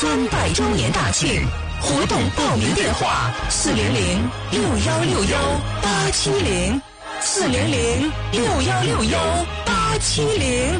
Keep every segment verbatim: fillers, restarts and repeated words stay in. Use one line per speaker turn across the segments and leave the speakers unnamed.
村百周年大庆活动报名电话：四零零六幺六幺八七零，四零零六幺六幺八七零。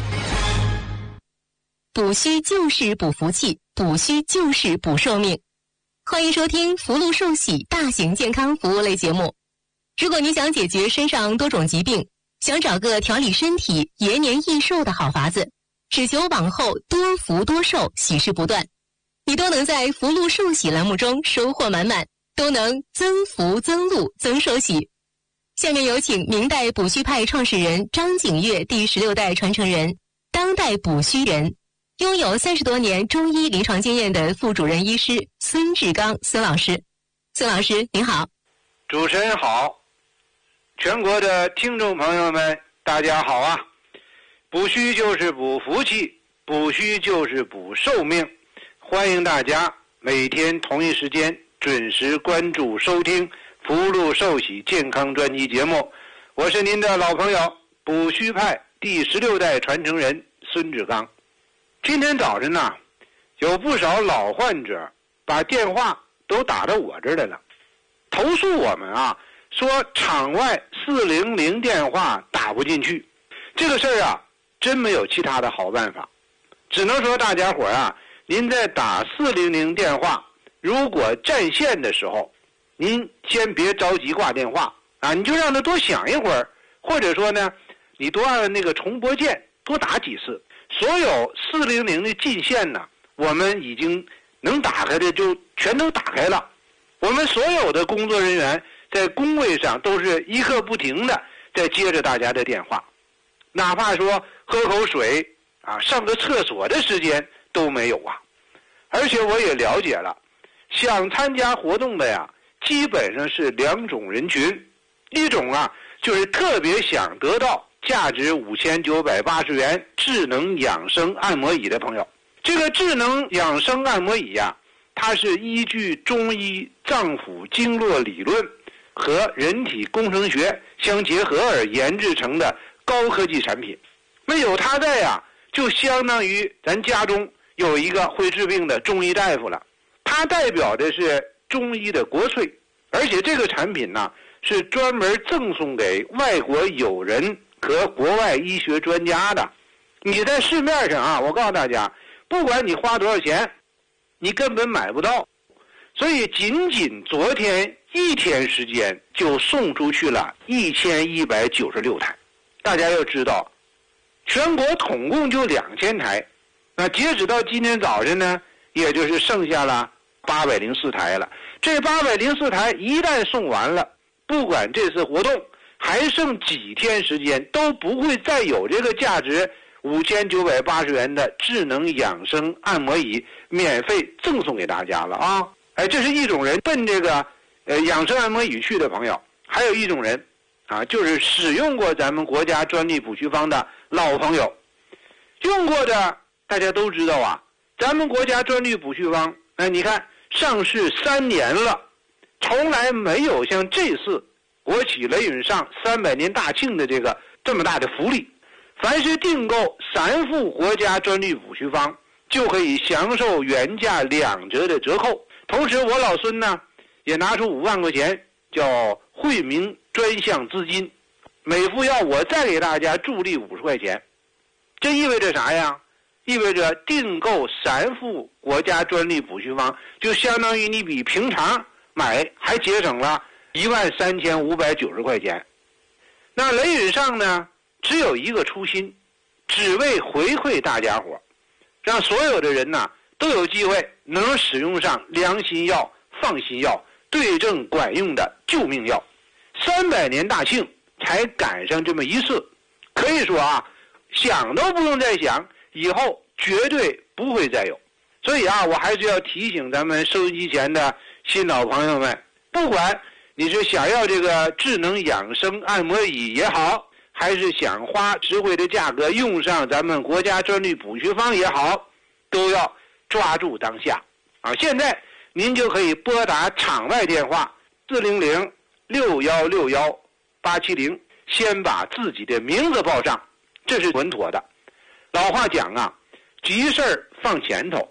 补虚就是补福气，补虚就是补寿命。欢迎收听福禄寿喜大型健康服务类节目。如果你想解决身上多种疾病，想找个调理身体、延年益寿的好法子，只求往后多福多寿，喜事不断，你都能在福禄寿喜栏目中收获满满，都能增福增禄增寿喜。下面有请明代补虚派创始人张景岳第十六代传承人，当代补虚人，拥有三十多年中医临床经验的副主任医师孙志刚孙老师。孙老师您好。
主持人好，全国的听众朋友们大家好啊！补虚就是补福气，补虚就是补寿命，欢迎大家每天同一时间准时关注收听福禄寿喜健康专辑节目。我是您的老朋友补虚派第十六代传承人孙志刚。今天早晨呢、啊，有不少老患者把电话都打到我这儿来了，投诉我们啊，说场外四零零电话打不进去。这个事儿啊，真没有其他的好办法，只能说大家伙啊，您在打四零零电话，如果占线的时候，您先别着急挂电话啊，你就让它多响一会儿，或者说呢，你多按那个重拨键，多打几次。所有四零零的进线呢，我们已经能打开的就全都打开了。我们所有的工作人员在工位上都是一刻不停的在接着大家的电话，哪怕说喝口水啊、上个厕所的时间都没有啊。而且我也了解了，想参加活动的呀，基本上是两种人群。一种啊，就是特别想得到价值五千九百八十元智能养生按摩椅的朋友。这个智能养生按摩椅呀、啊，它是依据中医脏腑经络理论和人体工程学相结合而研制成的高科技产品。那有它在呀、啊，就相当于咱家中有一个会治病的中医大夫了。它代表的是中医的国粹，而且这个产品呢，是专门赠送给外国友人和国外医学专家的。你在市面上啊，我告诉大家，不管你花多少钱，你根本买不到。所以仅仅昨天一天时间就送出去了一千一百九十六台。大家要知道，全国统共就两千台，那截止到今天早晨呢，也就是剩下了八百零四台了。这八百零四台一旦送完了，不管这次活动还剩几天时间，都不会再有这个价值五千九百八十元的智能养生按摩椅免费赠送给大家了啊！哎，这是一种人奔这个呃养生按摩椅去的朋友。还有一种人啊，就是使用过咱们国家专利补虚方的老朋友。用过的大家都知道啊，咱们国家专利补虚方，哎，你看上市三年了，从来没有像这次国企雷允上三百年大庆的这个这么大的福利。凡是订购三副国家专利补虚方，就可以享受原价两折的折扣。同时我老孙呢，也拿出五万块钱叫惠民专项资金，每副药我再给大家助力五十块钱。这意味着啥呀？意味着订购三副国家专利补虚方，就相当于你比平常买还节省了一万三千五百九十块钱。那雷允上呢，只有一个初心，只为回馈大家伙，让所有的人呢都有机会能使用上良心药、放心药，对症管用的救命药。三百年大庆才赶上这么一次，可以说啊，想都不用再想，以后绝对不会再有。所以啊，我还是要提醒咱们收音机前的新老朋友们，不管你是想要这个智能养生按摩椅也好，还是想花实惠的价格用上咱们国家专利补虚方也好，都要抓住当下啊！现在您就可以拨打场外电话四零零六幺六幺八七零，先把自己的名字报上，这是稳妥的。老话讲啊，急事儿放前头，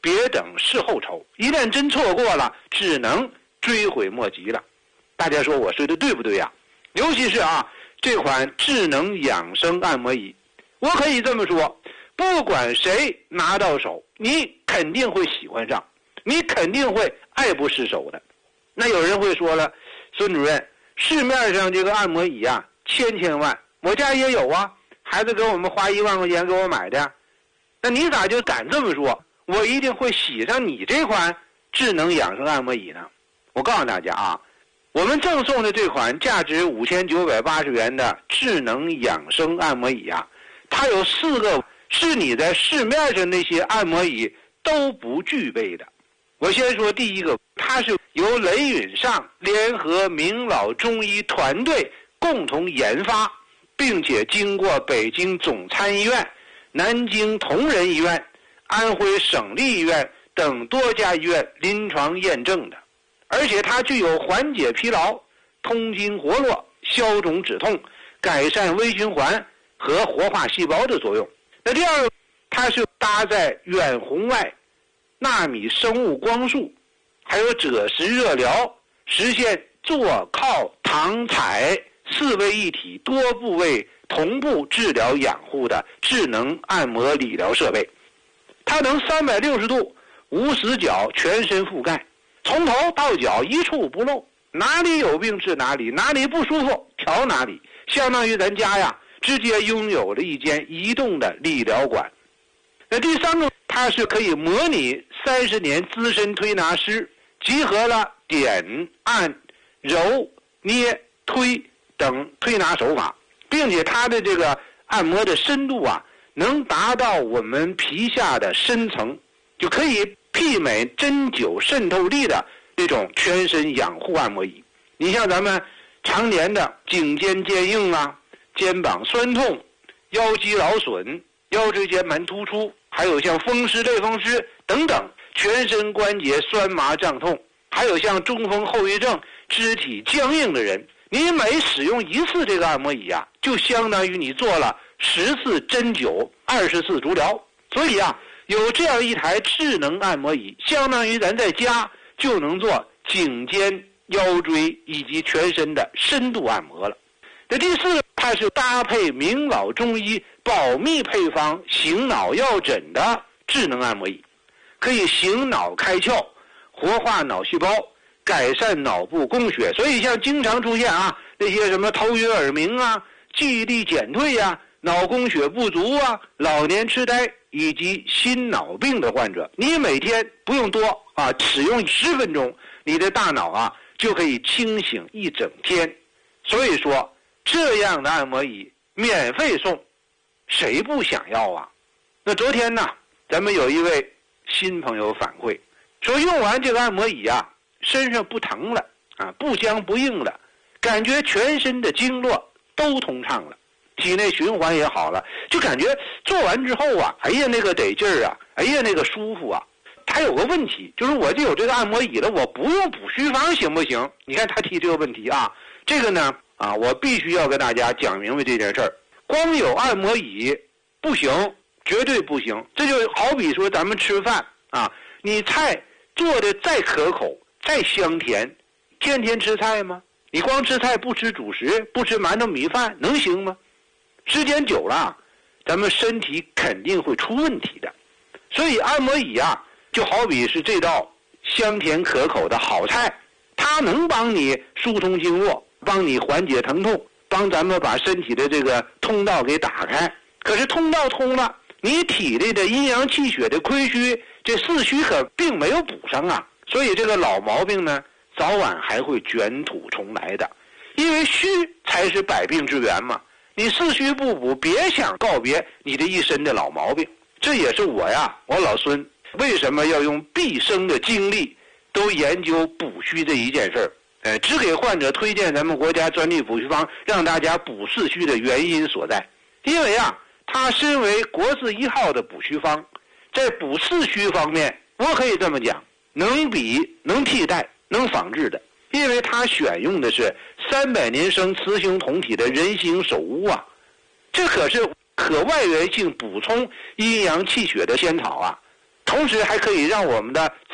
别等事后愁，一旦真错过了，只能追悔莫及了。大家说我说的对不对呀？尤其是啊，这款智能养生按摩仪，我可以这么说，不管谁拿到手，你肯定会喜欢上，你肯定会爱不释手的。那有人会说了，孙主任，市面上这个按摩椅啊，千千万，我家也有啊，孩子给我们花一万块钱给我买的，那你咋就敢这么说？我一定会喜上你这款智能养生按摩椅呢？我告诉大家啊，我们赠送的这款价值五千九百八十元的智能养生按摩椅啊，它有四个是你在市面上那些按摩椅都不具备的。我先说第一个，它是由雷允上联合明老中医团队共同研发，并且经过北京总参医院、南京同仁医院、安徽省立医院等多家医院临床验证的，而且它具有缓解疲劳、通经活络、消肿止痛、改善微循环和活化细胞的作用。那第二个，它是搭载远红外、纳米生物光束，还有赭石热疗，实现坐靠躺踩四位一体多部位同步治疗养护的智能按摩理疗设备。它能三百六十度无死角全身覆盖，从头到脚一处不漏，哪里有病治哪里，哪里不舒服调哪里，相当于咱家呀直接拥有了一间移动的理疗馆。那第三个，它是可以模拟三十年资深推拿师，集合了点、按、揉、捏、推等推拿手法，并且它的这个按摩的深度啊，能达到我们皮下的深层，就可以媲美针灸渗透力的这种全身养护按摩仪。你像咱们常年的颈肩坚硬啊、肩膀酸痛、腰肌劳损、腰椎间盘突出，还有像风湿、类风湿等等全身关节酸麻胀痛，还有像中风后遗症、肢体僵硬的人，你每使用一次这个按摩椅啊，就相当于你做了十次针灸、二十次足疗。所以啊，有这样一台智能按摩椅，相当于咱在家就能做颈肩、腰椎以及全身的深度按摩了。那第四个，它是搭配明老中医保密配方醒脑药枕的智能按摩椅，可以醒脑开窍、活化脑细胞、改善脑部供血。所以像经常出现啊那些什么头晕耳鸣啊、记忆力减退啊、脑供血不足啊、老年痴呆以及心脑病的患者，你每天不用多啊，使用十分钟，你的大脑啊就可以清醒一整天。所以说这样的按摩椅免费送，谁不想要啊？那昨天呢，咱们有一位新朋友反馈说，用完这个按摩椅啊，身上不疼了啊，不僵不硬了，感觉全身的经络都通畅了，体内循环也好了，就感觉做完之后啊，哎呀那个得劲儿啊，哎呀那个舒服啊。他有个问题，就是我就有这个按摩椅了，我不用补虚方行不行？你看他提这个问题啊，这个呢啊，我必须要跟大家讲明白这件事儿。光有按摩椅不行，绝对不行。这就好比说咱们吃饭啊，你菜做的再可口、再香甜，天天吃菜吗？你光吃菜不吃主食，不吃馒头米饭，能行吗？时间久了，咱们身体肯定会出问题的。所以按摩椅啊，就好比是这道香甜可口的好菜，它能帮你疏通经络，帮你缓解疼痛，帮咱们把身体的这个通道给打开。可是通道通了，你体内的阴阳气血的亏虚，这四虚可并没有补上啊。所以这个老毛病呢，早晚还会卷土重来的。因为虚才是百病之源嘛，你四虚不补，别想告别你的一身的老毛病。这也是我呀，我老孙为什么要用毕生的精力都研究补虚这一件事儿，呃，只给患者推荐咱们国家专利补虚方，让大家补四虚的原因所在。因为啊，它身为国字一号的补虚方，在补四虚方面，我可以这么讲，能比、能替代、能仿制的。因为它选用的是三百年生雌雄同体的人形首乌啊，这可是可外源性补充阴阳气血的仙草啊。同同时还可以让我们的